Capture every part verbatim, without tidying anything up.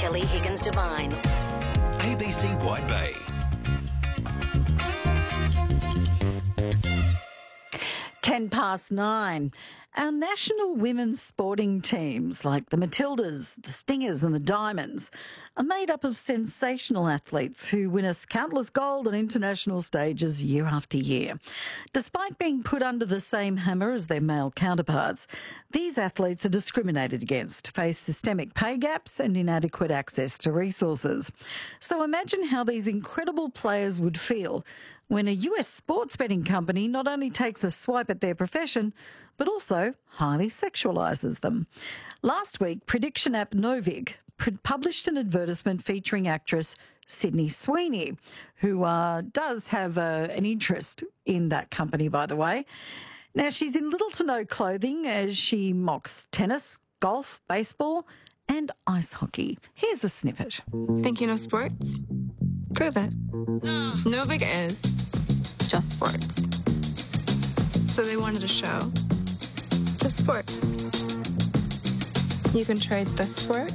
Kelly Higgins Devine. A B C White Bay. Ten past nine. Our national women's sporting teams, like the Matildas, the Stingers and the Diamonds, are made up of sensational athletes who win us countless gold on international stages year after year. Despite being put under the same hammer as their male counterparts, these athletes are discriminated against, face systemic pay gaps and inadequate access to resources. So imagine how these incredible players would feel when a U S sports betting company not only takes a swipe at their profession, but also highly sexualises them. Last week, prediction app Novig published an advertisement featuring actress Sydney Sweeney, who uh, does have uh, an interest in that company, by the way. Now, she's in little to no clothing as she mocks tennis, golf, baseball and ice hockey. Here's a snippet. Think you know sports? Prove it. Novig is just sports. So they wanted a show. Just sports. You can trade this sport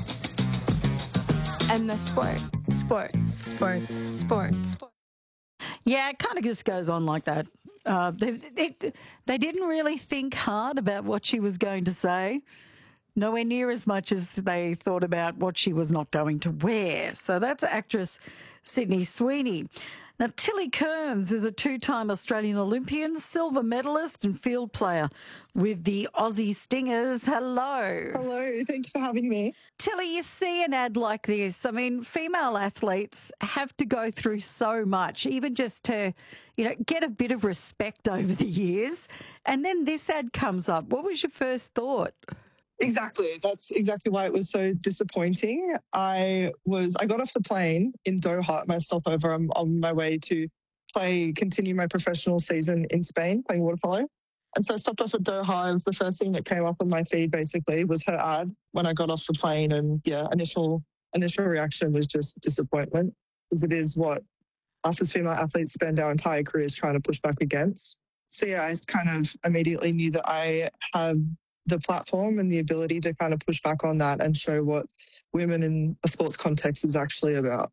and this sport. Sports, sports, sports. Yeah, it kind of just goes on like that. Uh, they, they, they didn't really think hard about what she was going to say. Nowhere near as much as they thought about what she was not going to wear. So that's actress Sydney Sweeney. Now, Tilly Kearns is a two-time Australian Olympian, silver medalist and field player with the Aussie Stingers. Hello. Hello, thank you for having me. Tilly, you see an ad like this. I mean, female athletes have to go through so much, even just to, you know, get a bit of respect over the years. And then this ad comes up. What was your first thought? Exactly. That's exactly why it was so disappointing. I was I got off the plane in Doha, my stopover. I'm on my way to play, continue my professional season in Spain, playing water polo. And so I stopped off at Doha. It was the first thing that came up on my feed, basically, was her ad when I got off the plane. And yeah, initial initial reaction was just disappointment, because it is what us as female athletes spend our entire careers trying to push back against. So yeah, I kind of immediately knew that I have the platform and the ability to kind of push back on that and show what women in a sports context is actually about.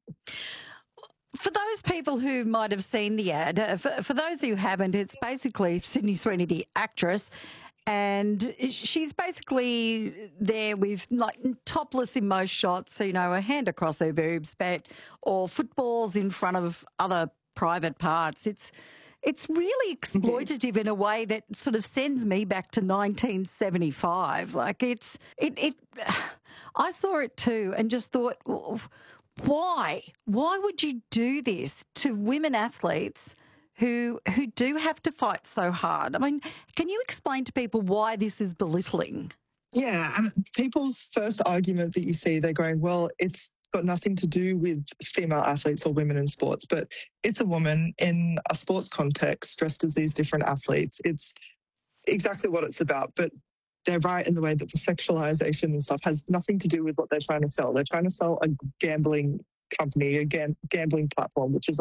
For those people who might have seen the ad, uh, for, for those who haven't, it's basically Sydney Sweeney, the actress, and she's basically there with like topless in most shots, so, you know, a hand across her boobs, but or footballs in front of other private parts. It's It's really exploitative mm-hmm. in a way that sort of sends me back to nineteen seventy-five. Like it's, it, it, I saw it too and just thought, why? Why would you do this to women athletes who who do have to fight so hard? I mean, can you explain to people why this is belittling? Yeah, and people's first argument that you see, they're going, well, it's got nothing to do with female athletes or women in sports, but it's a woman in a sports context dressed as these different athletes. It's exactly what it's about, but they're right in the way that the sexualization and stuff has nothing to do with what they're trying to sell. They're trying to sell a gambling company, a gam- gambling platform, which is